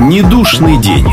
Недушный день.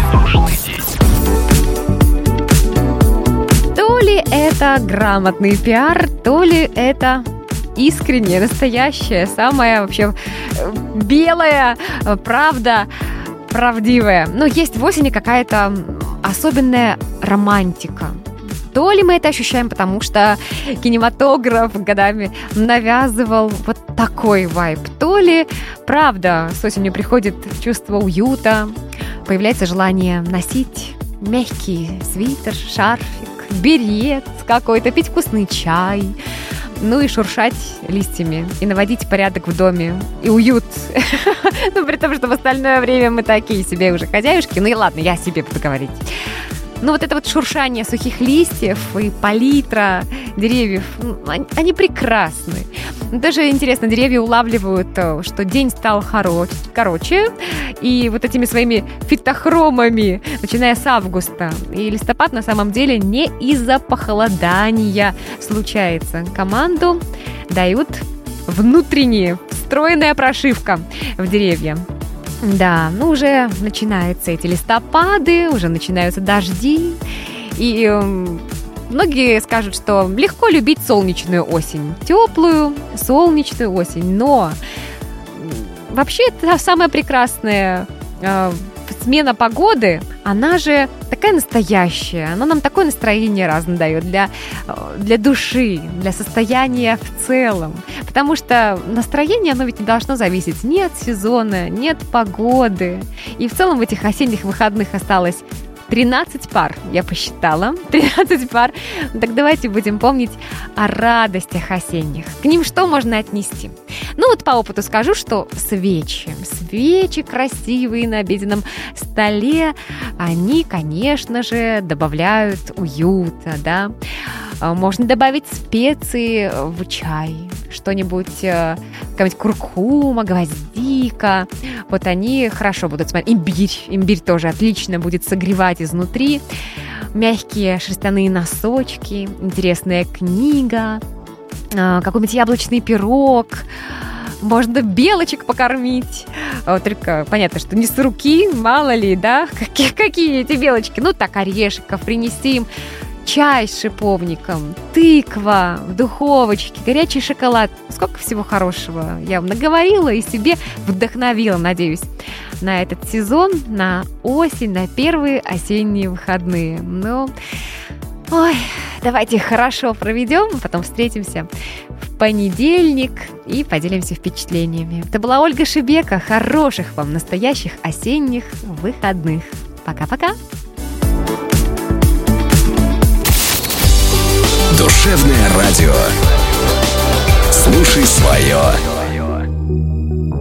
То ли это грамотный пиар, то ли это искренняя, настоящая, самая вообще белая правда, правдивая. Но есть в осени какая-то особенная романтика. То ли мы это ощущаем, потому что кинематограф годами навязывал вот такой вайб, то ли, правда, с осенью приходит чувство уюта, появляется желание носить мягкий свитер, шарфик, берет какой-то, пить вкусный чай, ну и шуршать листьями, и наводить порядок в доме, и уют. Ну, при том, что в остальное время мы такие себе уже хозяюшки. Ну и ладно, я себе буду говорить. Ну, вот это вот шуршание сухих листьев и палитра деревьев, они прекрасны. Даже, интересно, деревья улавливают, что день стал короче, и вот этими своими фитохромами, начиная с августа. И листопад на самом деле не из-за похолодания случается. Команду дают внутренняя, встроенная прошивка в деревья. Да, ну уже начинаются эти листопады, уже начинаются дожди, и многие скажут, что легко любить солнечную осень, теплую солнечную осень, но вообще это самая прекрасная смена погоды, она же такая настоящая, она нам такое настроение разное дает для души, для состояния в целом. Потому что настроение, оно ведь не должно зависеть ни от сезона, ни от погоды. И в целом в этих осенних выходных осталось 13 пар, я посчитала, 13 пар. Так давайте будем помнить о радостях осенних. К ним что можно отнести? Ну вот по опыту скажу, что свечи красивые на обеденном столе, они, конечно же, добавляют уюта, да. Можно добавить специи в чай, что-нибудь, какая-нибудь куркума, гвоздика. Вот они хорошо будут смотреть. Имбирь тоже отлично будет согревать изнутри. Мягкие шерстяные носочки, интересная книга, какой-нибудь яблочный пирог. Можно белочек покормить. Только понятно, что не с руки, мало ли, да? Какие эти белочки? Ну так, орешков принести им. Чай с шиповником, тыква в духовочке, горячий шоколад. Сколько всего хорошего я вам наговорила и себе вдохновила, надеюсь, на этот сезон, на осень, на первые осенние выходные. Ну, давайте хорошо проведем, потом встретимся в понедельник и поделимся впечатлениями. Это была Ольга Шебека. Хороших вам настоящих осенних выходных. Пока-пока. Душевное радио. Слушай свое.